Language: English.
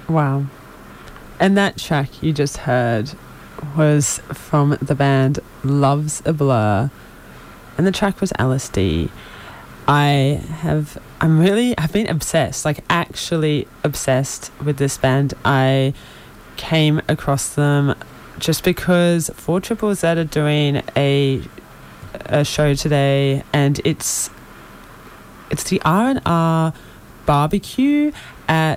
Wow. And that track you just heard was from the band Love's a Blur, and the track was LSD. I've been obsessed, like actually obsessed with this band. I came across them just because 4ZZZ are doing a show today, and it's the R&R barbecue at